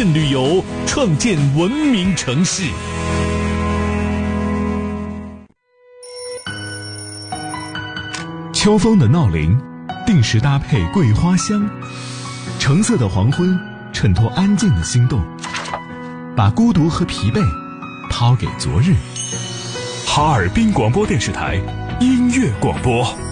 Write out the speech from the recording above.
慎旅游，创建文明城市。秋风的闹铃，定时搭配桂花香，橙色的黄昏衬托安静的心动，把孤独和疲惫抛给昨日。哈尔滨广播电视台音乐广播。